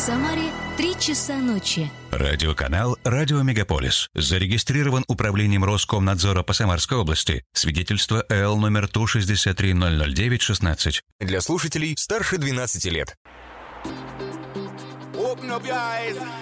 Самаре 3 часа ночи. Радиоканал «Радио Мегаполис». Зарегистрирован Управлением Роскомнадзора по Самарской области. Свидетельство ЭЛ номер Ту-63-009-16. Для слушателей старше 12 лет.